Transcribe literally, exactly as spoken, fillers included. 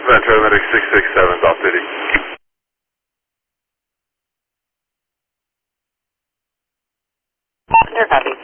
Metro Medic six six seven, off duty. Clear copy.